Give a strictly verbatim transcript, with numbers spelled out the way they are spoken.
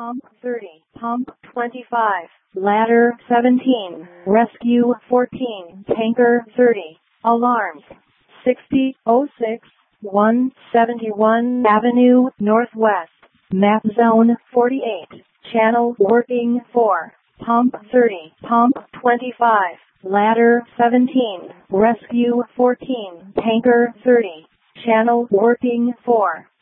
Pump thirty, Pump twenty-five, Ladder seventeen, Rescue fourteen, Tanker thirty, Alarms sixty oh six, one seventy-one Avenue Northwest, Map Zone forty-eight, Channel Working four, Pump thirty, Pump twenty-five, Ladder seventeen, Rescue fourteen, Tanker thirty, Channel Working four.